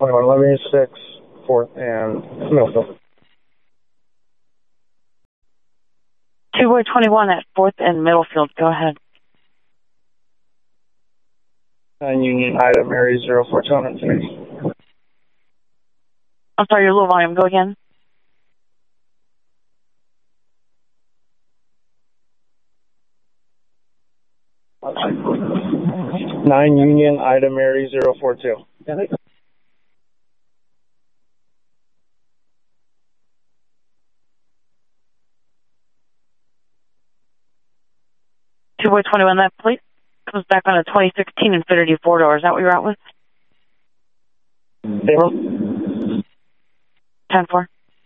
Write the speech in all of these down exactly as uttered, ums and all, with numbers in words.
twenty-one eleven six, fourth and Middlefield. two boy twenty-one at fourth and Middlefield. Go ahead. nine Union Ida Mary zero four two hundred three. I'm sorry, your low volume. Go again. nine Union Ida Mary zero four two. two boy twenty-one, that plate comes back on a twenty sixteen Infiniti four-door. Is that what you're out with? April? ten four.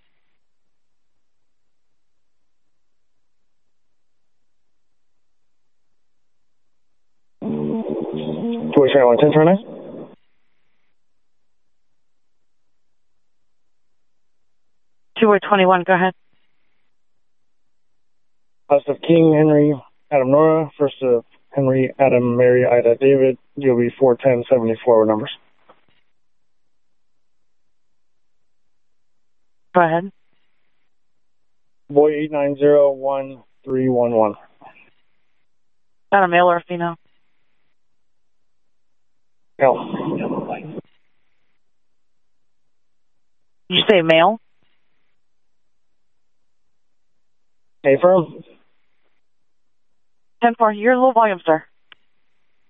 two boy twenty-one, ten twenty-nine. two boy twenty-one, go ahead. House of King Henry Adam Nora, first of Henry Adam Mary Ida David, G O B four ten seventy-four numbers. Go ahead. Boy eight nine zero one three one one. Is that a male or a female? Male. Did you say male? A firm. ten four, you're low volume, sir.